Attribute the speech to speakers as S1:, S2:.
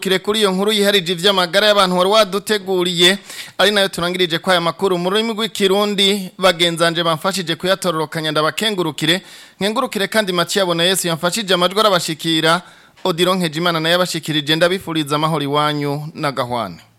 S1: nkengurukire kuri iyo nkuru yiharije ivy'amagara y'abantu wari waduteguriye ari nayo turangirije kwa aya makuru mu rurimi rw'ikirundi bagenzanje bamfashije kuyatororokanya ndabakengurukire nkengurukire kandi Mathieu Abona Yesu yamfashije amajwi arabashikira Odilon Nkejimana naye abashikirije ndabifuriza amahoro iwanyu na gahwane